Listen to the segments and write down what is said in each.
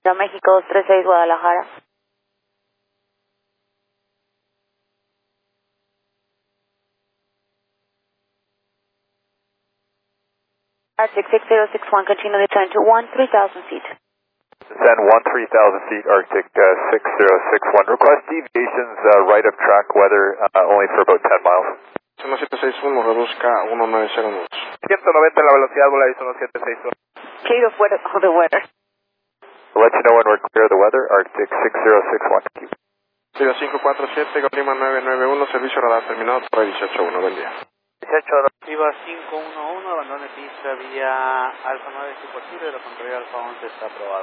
México 236 Guadalajara. Arctic 6061, continue the turn to 13,000 feet. Descend 13,000 feet, Arctic 6061. Request deviations right of track weather only for about 10 miles. 1761, reduzca 190 knots. 190 la velocidad, Volaris 1761. Clear of weather, of the weather. I'll let you know when we're clear of the weather, Arctic 6061. Thank you. Siga 547, Lima 991, servicio radar terminado para 18-1, buen día. 18. Viva 511, abandone pista vía Alfa 9 si posible, lo contrario Alfa 11 está aprobado.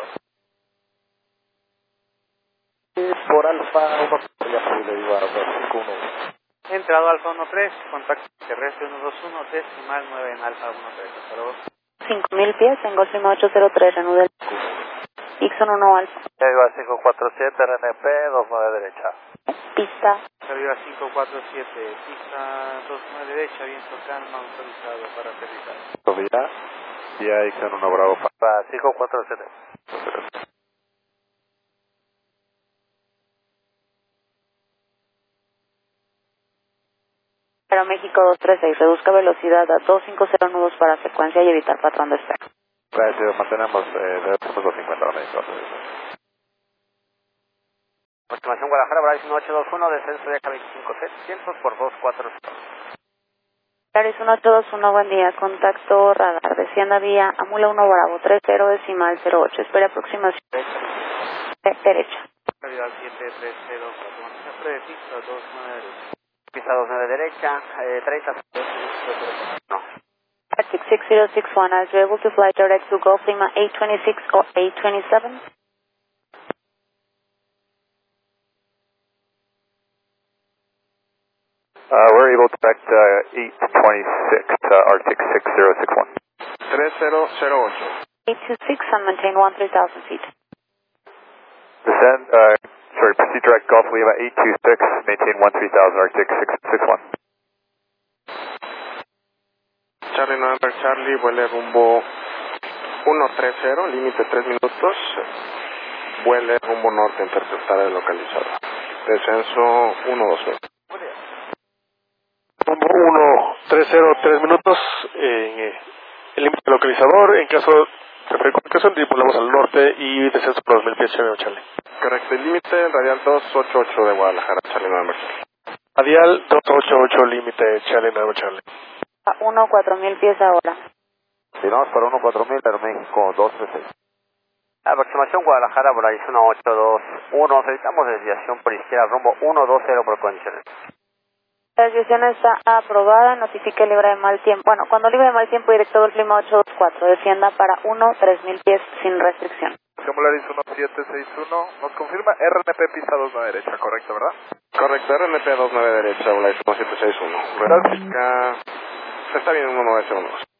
Por Alfa 1, ya posible, Viva 511. Entrado Alfa 13, contacto terrestre 121, decimal 9 en Alfa 13, hasta luego. 5,000 pies en Golf Lima 803, reanude. Ixon 1 Alfa. Viva 547, RNP 29 derecha. Pista. Viva 547, pista 29 derecha, viento calma, autorizado para aterrizar. Vía Ixon 1 Bravo. 547. Aeroméxico 236, reduzca velocidad a 250 nudos para secuencia y evitar patrón de espera. Gracias, mantenemos 250 México. Aproximación Guadalajara, Volaris 1821, descenso de AK25700 por 240. Volaris 1821, buen día, contacto radar, descienda vía Amula 1 Bravo, 30 decimal 08, espera aproximación. Derecha. Viva 730, siempre de pista 29 derecha. Pista 29 derecha, 30. No. Arctic 6061, are you able to fly direct to Golf Lima 826 or 827? We're able to direct 826 to Arctic 6061. 3008. 826 and maintain 13,000 feet. Descend, proceed direct Golf Lima 826, maintain 13,000 Arctic 661. Charlie November Charlie, vuele rumbo 130, límite 3 minutos. Vuele rumbo norte, interpretar el localizado. Descenso 120. Rumbo 130, 3 minutos en el límite localizador. En caso de frecuentación, tripulamos al norte y descenso por 2000 pies, Charlie. Correcto, el límite radial 288 de Guadalajara, Charlie November Charlie. Radial 288, límite Charlie November Charlie. A 4,000 pies ahora. Continuamos para 14000, Aeroméxico 236. Aproximación Guadalajara, Volaris 1821, solicitamos desviación por izquierda, rumbo 120 por condiciones. La desviación está aprobada, notifique libre de mal tiempo. Bueno, cuando libre de mal tiempo, directo Golf Lima 824, descienda para 3,000 pies sin restricción. Volaris 1761, nos confirma RNP pista 29 derecha, correcto, ¿verdad? Correcto, RNP 29 derecha, Volaris 1761. Está bien, 1901.